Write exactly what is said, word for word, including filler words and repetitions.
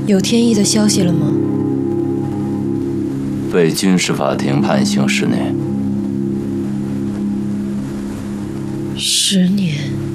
有天意的消息了吗？ 被军事法庭判刑十年。 十年。